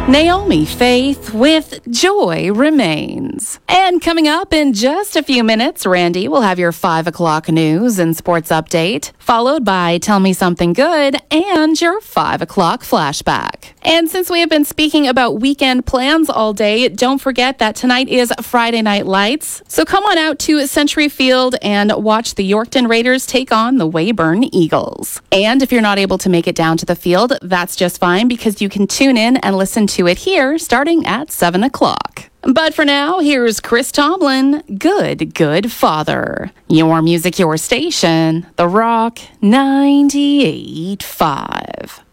Naomi Faith with Joy Remains. And coming up in just a few minutes, Randy will have your 5 o'clock news and sports update, followed by Tell Me Something Good and your 5 o'clock flashback. And since we have been speaking about weekend plans all day, don't forget that tonight is Friday Night Lights. So come on out to Century Field and watch the Yorkton Raiders take on the Weyburn Eagles. And if you're not able to make it down to the field, that's just fine because you can tune in and listen to it here starting at 7 o'clock. But for now, here's Chris Tomlin, Good, Good Father. Your music, your station, The Rock 98.5.